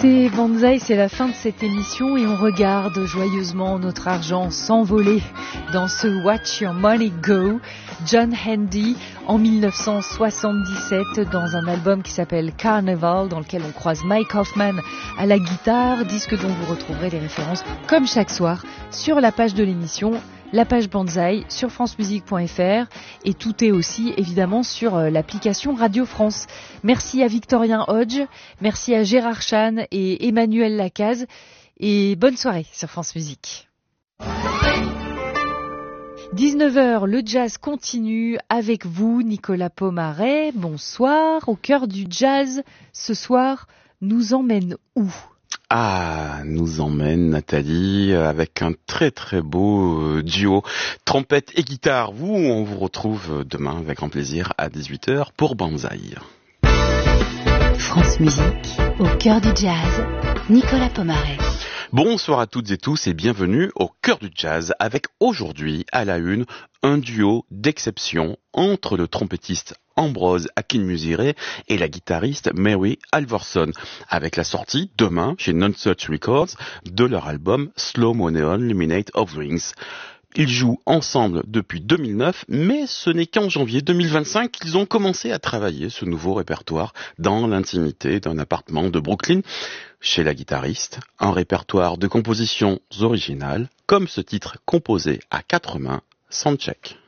écoutez Banzai, c'est la fin de cette émission et on regarde joyeusement notre argent s'envoler dans ce Watch Your Money Go. John Handy en 1977 dans un album qui s'appelle Carnival, dans lequel on croise Mike Hoffman à la guitare, disque dont vous retrouverez les références comme chaque soir sur la page de l'émission, la page Banzai sur francemusique.fr, et tout est aussi évidemment sur l'application Radio France. Merci à Victorien Hodge, merci à Gérard Chan et Emmanuel Lacaze, et bonne soirée sur France Musique. 19h, le jazz continue avec vous, Nicolas Pomaret. Bonsoir. Au cœur du jazz, ce soir, nous emmène où ? Nous emmène Nathalie avec un très très beau duo trompette et guitare. On vous retrouve demain avec grand plaisir à 18h pour Banzai. France Musique, au cœur du jazz, Nicolas Pomaret. Bonsoir à toutes et tous et bienvenue au cœur du jazz avec aujourd'hui à la une un duo d'exception entre le trompettiste Ambrose Akinmusire et la guitariste Mary Alverson, avec la sortie demain chez Non-Such Records de leur album Slow Mo Neon Luminate Offerings. Ils jouent ensemble depuis 2009, mais ce n'est qu'en janvier 2025 qu'ils ont commencé à travailler ce nouveau répertoire dans l'intimité d'un appartement de Brooklyn. Chez la guitariste, un répertoire de compositions originales, comme ce titre composé à 4 mains, Soundcheck.